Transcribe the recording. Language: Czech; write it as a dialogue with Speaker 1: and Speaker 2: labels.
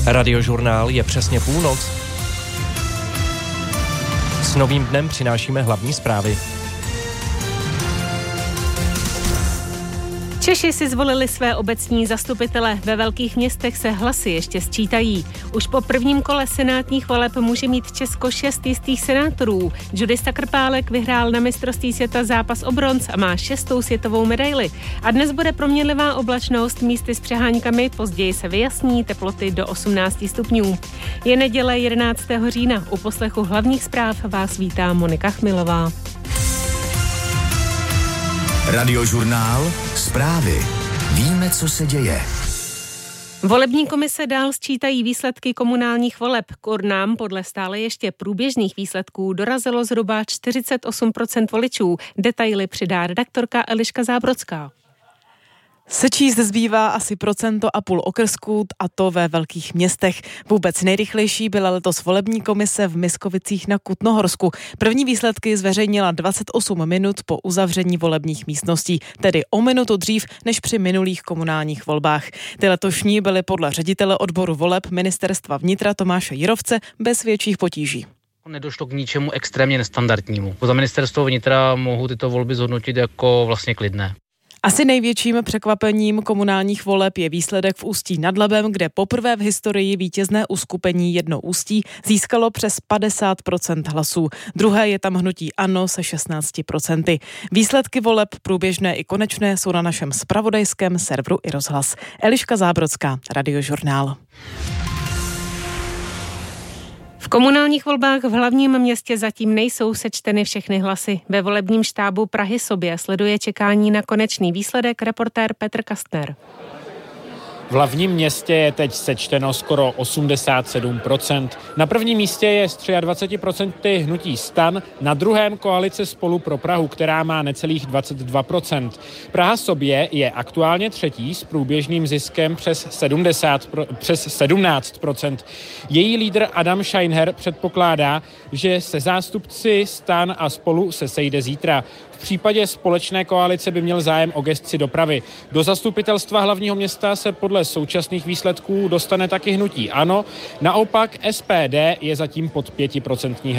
Speaker 1: Radiožurnál je přesně půlnoc. S novým dnem přinášíme hlavní zprávy.
Speaker 2: Češi si zvolili své obecní zastupitele. Ve velkých městech se hlasy ještě sčítají. Už po prvním kole senátních voleb může mít Česko 6 jistých senátorů. Judista Krpálek vyhrál na mistrovství světa zápas o bronz a má 6. světovou medaili. A dnes bude proměnlivá oblačnost, místy s přeháňkami, později se vyjasní, teploty do 18 stupňů. Je neděle 11. října. U poslechu hlavních zpráv vás vítá Monika Chmilová.
Speaker 3: Radiožurnál, zprávy. Víme, co se děje.
Speaker 2: Volební komise dál sčítají výsledky komunálních voleb. K urnám podle stále ještě průběžných výsledků dorazilo zhruba 48% voličů. Detaily přidá redaktorka Eliška Zábrodská.
Speaker 4: Sečíst zbývá asi 1,5% okrsků, a to ve velkých městech. Vůbec nejrychlejší byla letos volební komise v Miskovicích na Kutnohorsku. První výsledky zveřejnila 28 minut po uzavření volebních místností, tedy o minutu dřív než při minulých komunálních volbách. Ty letošní byly podle ředitele odboru voleb Ministerstva vnitra Tomáše Jirovce bez větších potíží.
Speaker 5: Nedošlo k ničemu extrémně nestandardnímu. Za ministerstvo vnitra mohu tyto volby zhodnotit jako vlastně klidné.
Speaker 4: Asi největším překvapením komunálních voleb je výsledek v Ústí nad Labem, kde poprvé v historii vítězné uskupení Jedno Ústí získalo přes 50% hlasů. Druhé je tam hnutí ANO se 16%. Výsledky voleb, průběžné i konečné, jsou na našem zpravodajském serveru iRozhlas. Eliška Zábrodská, Radiožurnál.
Speaker 2: V komunálních volbách v hlavním městě zatím nejsou sečteny všechny hlasy. Ve volebním štábu Prahy sobě sleduje čekání na konečný výsledek reportér Petr Kastner.
Speaker 6: V hlavním městě je teď sečteno skoro 87%. Na prvním místě je s 23% hnutí STAN, na druhém koalice Spolu pro Prahu, která má necelých 22%. Praha sobě je aktuálně třetí s průběžným ziskem přes 17%. Její lídr Adam Scheinher předpokládá, že se zástupci STAN a Spolu se sejde zítra. V případě společné koalice by měl zájem o gesci dopravy. Do zastupitelstva hlavního města se podle současných výsledků dostane taky hnutí ANO. Naopak SPD je zatím pod 5%